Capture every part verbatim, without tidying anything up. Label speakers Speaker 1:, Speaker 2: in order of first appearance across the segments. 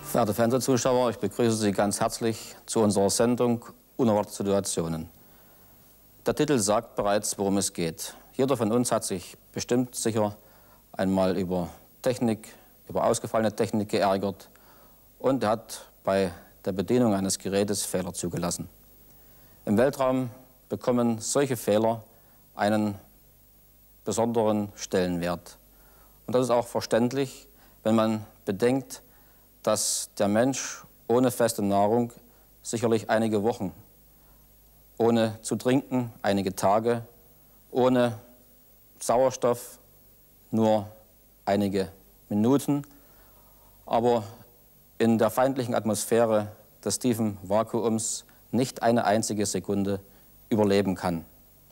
Speaker 1: Verehrte Fernsehzuschauer, ich begrüße Sie ganz herzlich zu unserer Sendung Unerwartete Situationen. Der Titel sagt bereits, worum es geht. Jeder von uns hat sich bestimmt sicher einmal über Technik, über ausgefallene Technik geärgert und er hat bei der Bedienung eines Gerätes Fehler zugelassen. Im Weltraum bekommen solche Fehler einen besonderen Stellenwert. Und das ist auch verständlich, wenn man bedenkt, dass der Mensch ohne feste Nahrung sicherlich einige Wochen, ohne zu trinken einige Tage, ohne Sauerstoff nur einige Minuten, aber in der feindlichen Atmosphäre des tiefen Vakuums nicht eine einzige Sekunde überleben kann.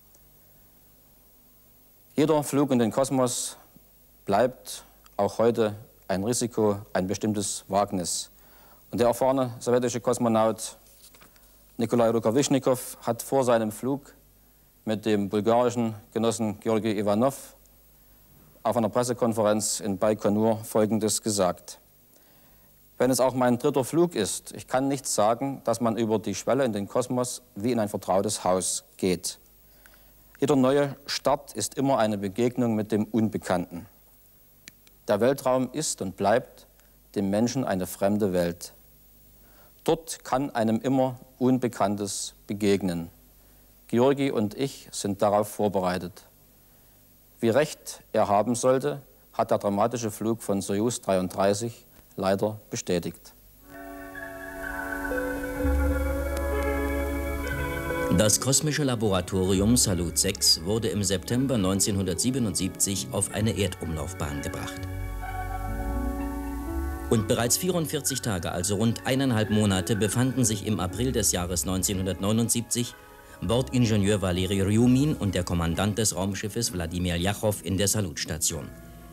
Speaker 1: Jeder Flug in den Kosmos bleibt auch heute ein Risiko, ein bestimmtes Wagnis. Und der erfahrene sowjetische Kosmonaut Nikolai Rukavishnikov hat vor seinem Flug mit dem bulgarischen Genossen Georgi Ivanov auf einer Pressekonferenz in Baikonur Folgendes gesagt: Wenn es auch mein dritter Flug ist, ich kann nicht sagen, dass man über die Schwelle in den Kosmos wie in ein vertrautes Haus geht. Jeder neue Start ist immer eine Begegnung mit dem Unbekannten. Der Weltraum ist und bleibt dem Menschen eine fremde Welt. Dort kann einem immer Unbekanntes begegnen. Georgi und ich sind darauf vorbereitet. Wie recht er haben sollte, hat der dramatische Flug von Sojus dreiunddreißig leider bestätigt.
Speaker 2: Das kosmische Laboratorium Salyut sechs wurde im September neunzehnhundertsiebenundsiebzig auf eine Erdumlaufbahn gebracht. Und bereits vierundvierzig Tage, also rund eineinhalb Monate, befanden sich im April des Jahres neunzehnhundertneunundsiebzig Bordingenieur Valeri Rjumin und der Kommandant des Raumschiffes Wladimir Ljachow in der Salyut-Station.